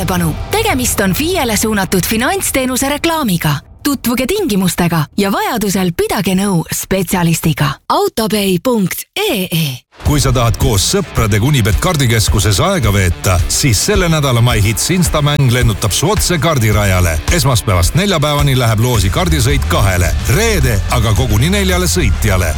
Tähelepanu! Tegemist on FIE-le suunatud finantsteenuse reklaamiga. Tutvuge tingimustega ja vajadusel pidage nõu spetsialistiga. Autopay.ee. Kui sa tahad koos sõpradega Unibet kardikeskuses aega veeta, siis selle nädala MyHits Instamäng lennutab su otse kardirajale. Esmaspäevast neljapäevani läheb loosi kardisõit 2, reede aga koguni 4 sõitjale.